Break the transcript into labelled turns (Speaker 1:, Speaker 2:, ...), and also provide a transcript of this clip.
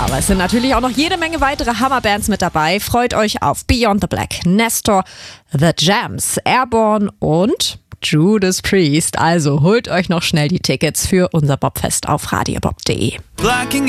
Speaker 1: Aber es sind natürlich auch noch jede Menge weitere Hammerbands mit dabei. Freut euch auf Beyond the Black, Nestor, The Jams, Airborne und Judas Priest. Also holt euch noch schnell die Tickets für unser Bobfest auf radiobob.de.